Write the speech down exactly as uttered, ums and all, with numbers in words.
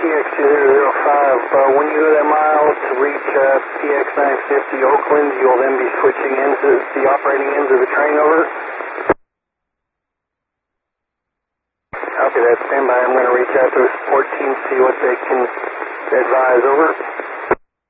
X two zero zero five, uh, when you go that mile to reach uh, P X nine fifty Oakland, you'll then be switching into the operating ends of the train, over. Okay, that's standby. I'm going to reach out to the support team, see what they can advise, over.